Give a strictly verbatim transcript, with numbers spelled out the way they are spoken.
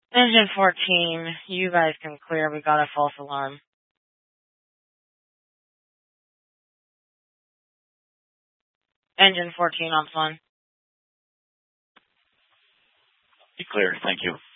Engine fourteen, you guys can clear. We got a false alarm. Engine fourteen, on fun. Be clear. Thank you.